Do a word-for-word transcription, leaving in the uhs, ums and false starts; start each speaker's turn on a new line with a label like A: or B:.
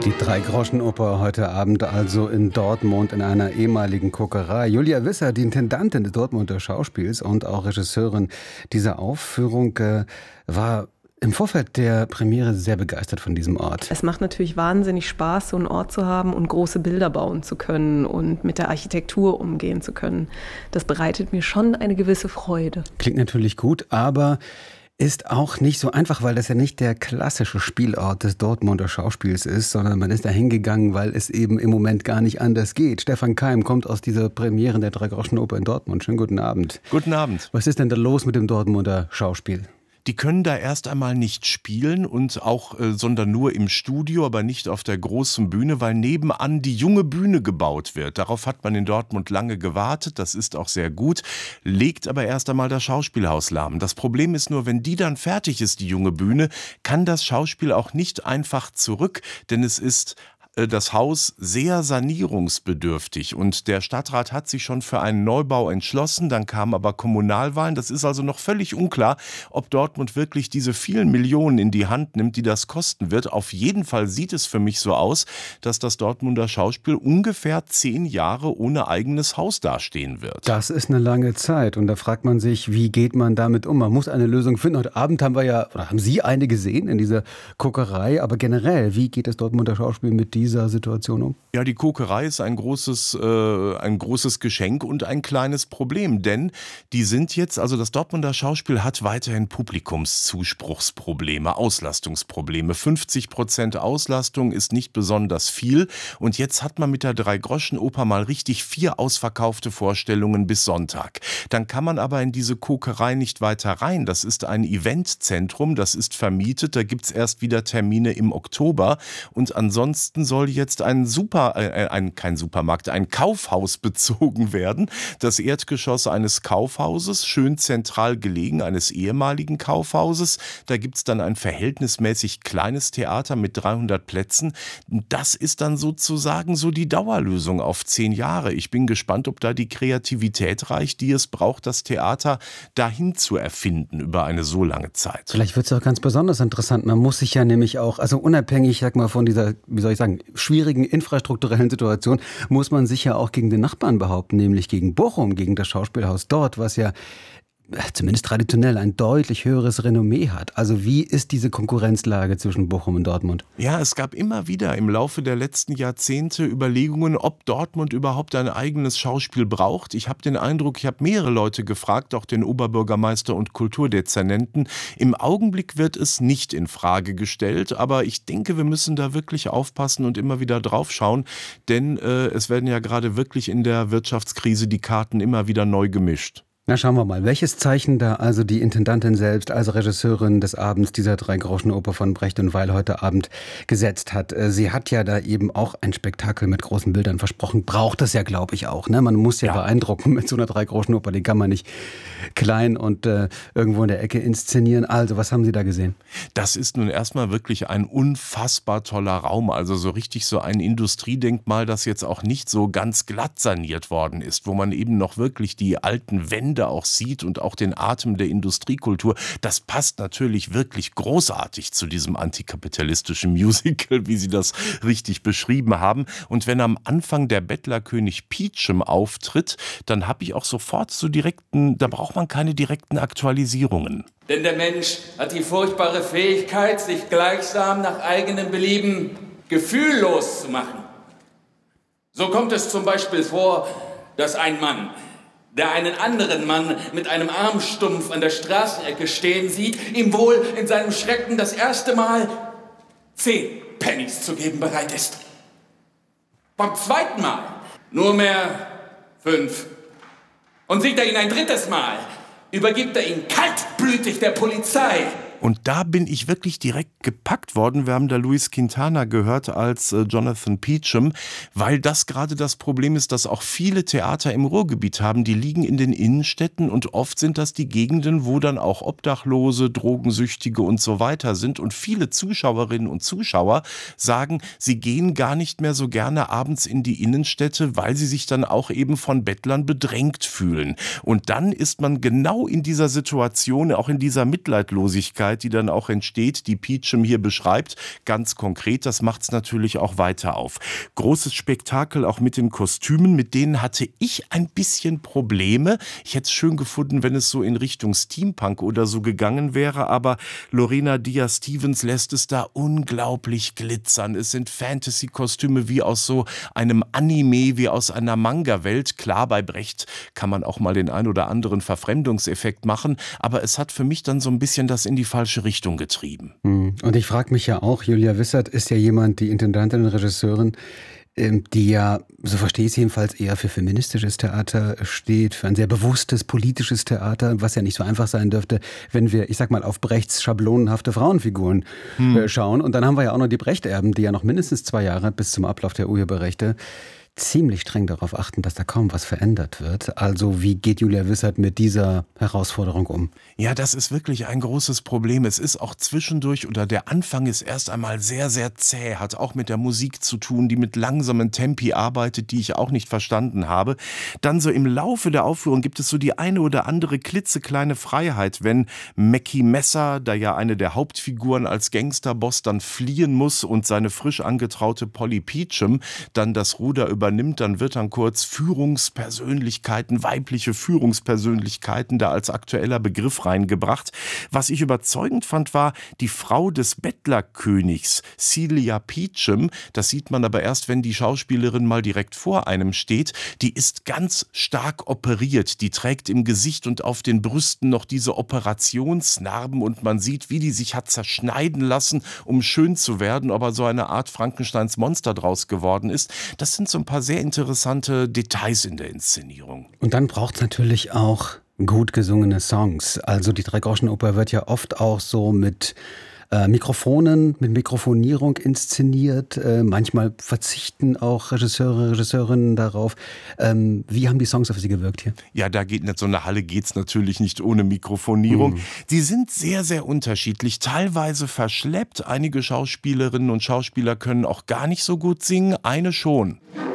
A: Die Drei-Groschen-Oper heute Abend also in Dortmund in einer ehemaligen Kokerei. Julia Wisser, die Intendantin des Dortmunder Schauspiels und auch Regisseurin dieser Aufführung, äh, war im Vorfeld der Premiere sehr begeistert von diesem Ort.
B: Es macht natürlich wahnsinnig Spaß, so einen Ort zu haben und große Bilder bauen zu können und mit der Architektur umgehen zu können. Das bereitet mir schon eine gewisse Freude.
A: Klingt natürlich gut, aber ist auch nicht so einfach, weil das ja nicht der klassische Spielort des Dortmunder Schauspiels ist, sondern man ist da hingegangen, weil es eben im Moment gar nicht anders geht. Stefan Keim kommt aus dieser Premiere der Drei-Groschen-Oper in Dortmund. Schönen guten Abend.
C: Guten Abend.
A: Was ist denn da los mit dem Dortmunder Schauspiel?
C: Die können da erst einmal nicht spielen und auch, äh, sondern nur im Studio, aber nicht auf der großen Bühne, weil nebenan die junge Bühne gebaut wird. Darauf hat man in Dortmund lange gewartet, das ist auch sehr gut, legt aber erst einmal das Schauspielhaus lahm. Das Problem ist nur, wenn die dann fertig ist, die junge Bühne, kann das Schauspiel auch nicht einfach zurück, denn es ist das Haus sehr sanierungsbedürftig und der Stadtrat hat sich schon für einen Neubau entschlossen, dann kamen aber Kommunalwahlen. Das ist also noch völlig unklar, ob Dortmund wirklich diese vielen Millionen in die Hand nimmt, die das kosten wird. Auf jeden Fall sieht es für mich so aus, dass das Dortmunder Schauspiel ungefähr zehn Jahre ohne eigenes Haus dastehen wird.
A: Das ist eine lange Zeit und da fragt man sich, wie geht man damit um? Man muss eine Lösung finden. Heute Abend haben wir ja, oder haben Sie eine gesehen in dieser Kokerei, aber generell, wie geht das Dortmunder Schauspiel mit dieser dieser Situation um?
C: Ja, die Kokerei ist ein großes, äh, ein großes Geschenk und ein kleines Problem, denn die sind jetzt, also das Dortmunder Schauspiel hat weiterhin Publikumszuspruchsprobleme, Auslastungsprobleme. fünfzig Prozent Auslastung ist nicht besonders viel und jetzt hat man mit der Drei-Groschen-Oper mal richtig vier ausverkaufte Vorstellungen bis Sonntag. Dann kann man aber in diese Kokerei nicht weiter rein. Das ist ein Eventzentrum, das ist vermietet, da gibt es erst wieder Termine im Oktober und ansonsten soll soll jetzt ein Super, äh, ein, kein Supermarkt, ein Kaufhaus bezogen werden. Das Erdgeschoss eines Kaufhauses, schön zentral gelegen, eines ehemaligen Kaufhauses. Da gibt es dann ein verhältnismäßig kleines Theater mit dreihundert Plätzen. Das ist dann sozusagen so die Dauerlösung auf zehn Jahre. Ich bin gespannt, ob da die Kreativität reicht, die es braucht, das Theater dahin zu erfinden über eine so lange Zeit.
A: Vielleicht wird es auch ganz besonders interessant. Man muss sich ja nämlich auch, also unabhängig, sag mal, von dieser, wie soll ich sagen, schwierigen infrastrukturellen Situation muss man sich ja auch gegen den Nachbarn behaupten, nämlich gegen Bochum, gegen das Schauspielhaus dort, was ja zumindest traditionell ein deutlich höheres Renommee hat. Also wie ist diese Konkurrenzlage zwischen Bochum und Dortmund?
C: Ja, es gab immer wieder im Laufe der letzten Jahrzehnte Überlegungen, ob Dortmund überhaupt ein eigenes Schauspiel braucht. Ich habe den Eindruck, ich habe mehrere Leute gefragt, auch den Oberbürgermeister und Kulturdezernenten. Im Augenblick wird es nicht in Frage gestellt, aber ich denke, wir müssen da wirklich aufpassen und immer wieder drauf schauen, denn äh, es werden ja gerade wirklich in der Wirtschaftskrise die Karten immer wieder neu gemischt.
A: Na, schauen wir mal, welches Zeichen da also die Intendantin selbst als Regisseurin des Abends dieser Drei-Groschen-Oper von Brecht und Weil heute Abend gesetzt hat. Sie hat ja da eben auch ein Spektakel mit großen Bildern versprochen. Braucht das ja, glaube ich, auch. Ne? Man muss ja, ja beeindrucken mit so einer Drei-Groschen-Oper. Die kann man nicht klein und äh, irgendwo in der Ecke inszenieren. Also, was haben Sie da gesehen?
C: Das ist nun erstmal wirklich ein unfassbar toller Raum. Also so richtig so ein Industriedenkmal, das jetzt auch nicht so ganz glatt saniert worden ist, wo man eben noch wirklich die alten Wände auch sieht und auch den Atem der Industriekultur. Das passt natürlich wirklich großartig zu diesem antikapitalistischen Musical, wie Sie das richtig beschrieben haben. Und wenn am Anfang der Bettlerkönig Peachum auftritt, dann habe ich auch sofort so direkten, da braucht man keine direkten Aktualisierungen.
D: Denn der Mensch hat die furchtbare Fähigkeit, sich gleichsam nach eigenem Belieben gefühllos zu machen. So kommt es zum Beispiel vor, dass ein Mann, der einen anderen Mann mit einem Armstumpf an der Straßenecke stehen sieht, ihm wohl in seinem Schrecken das erste Mal zehn Pennies zu geben bereit ist. Beim zweiten Mal nur mehr fünf. Und sieht er ihn ein drittes Mal, übergibt er ihn kaltblütig der Polizei.
C: Und da bin ich wirklich direkt gepackt worden. Wir haben da Luis Quintana gehört als äh, Jonathan Peachum, weil das gerade das Problem ist, dass auch viele Theater im Ruhrgebiet haben. Die liegen in den Innenstädten und oft sind das die Gegenden, wo dann auch Obdachlose, Drogensüchtige und so weiter sind. Und viele Zuschauerinnen und Zuschauer sagen, sie gehen gar nicht mehr so gerne abends in die Innenstädte, weil sie sich dann auch eben von Bettlern bedrängt fühlen. Und dann ist man genau in dieser Situation, auch in dieser Mitleidlosigkeit, Persönlichkeit, die dann auch entsteht, die Peachum hier beschreibt, ganz konkret, das macht es natürlich auch weiter auf. Großes Spektakel auch mit den Kostümen, mit denen hatte ich ein bisschen Probleme. Ich hätte es schön gefunden, wenn es so in Richtung Steampunk oder so gegangen wäre, aber Lorena Diaz-Stevens lässt es da unglaublich glitzern. Es sind Fantasy-Kostüme wie aus so einem Anime, wie aus einer Manga-Welt. Klar, bei Brecht kann man auch mal den ein oder anderen Verfremdungseffekt machen, aber es hat für mich dann so ein bisschen das in die falsche Richtung getrieben.
A: Und ich frage mich ja auch, Julia Wissert ist ja jemand, die Intendantin und Regisseurin, die ja, so verstehe ich es jedenfalls, eher für feministisches Theater steht, für ein sehr bewusstes politisches Theater, was ja nicht so einfach sein dürfte, wenn wir, ich sag mal, auf Brechts schablonenhafte Frauenfiguren hm. äh, schauen. Und dann haben wir ja auch noch die Brecht-Erben, die ja noch mindestens zwei Jahre bis zum Ablauf der Urheberrechte ziemlich streng darauf achten, dass da kaum was verändert wird. Also wie geht Julia Wissert mit dieser Herausforderung um?
C: Ja, das ist wirklich ein großes Problem. Es ist auch zwischendurch, oder der Anfang ist erst einmal sehr, sehr zäh, hat auch mit der Musik zu tun, die mit langsamen Tempi arbeitet, die ich auch nicht verstanden habe. Dann so im Laufe der Aufführung gibt es so die eine oder andere klitzekleine Freiheit, wenn Mackie Messer, da ja eine der Hauptfiguren als Gangsterboss dann fliehen muss und seine frisch angetraute Polly Peachum dann das Ruder über nimmt, dann wird dann kurz Führungspersönlichkeiten, weibliche Führungspersönlichkeiten da als aktueller Begriff reingebracht. Was ich überzeugend fand, war die Frau des Bettlerkönigs, Celia Peachum. Das sieht man aber erst, wenn die Schauspielerin mal direkt vor einem steht. Die ist ganz stark operiert. Die trägt im Gesicht und auf den Brüsten noch diese Operationsnarben und man sieht, wie die sich hat zerschneiden lassen, um schön zu werden, aber so eine Art Frankensteins Monster draus geworden ist. Das sind so ein paar sehr interessante Details in der Inszenierung.
A: Und dann braucht es natürlich auch gut gesungene Songs. Also die Dreigroschenoper wird ja oft auch so mit äh, Mikrofonen, mit Mikrofonierung inszeniert. Äh, manchmal verzichten auch Regisseure, Regisseurinnen darauf. Ähm, wie haben die Songs auf Sie gewirkt hier?
C: Ja, da geht nicht so eine Halle geht's natürlich nicht ohne Mikrofonierung. Mhm. Die sind sehr, sehr unterschiedlich, teilweise verschleppt. Einige Schauspielerinnen und Schauspieler können auch gar nicht so gut singen, eine schon.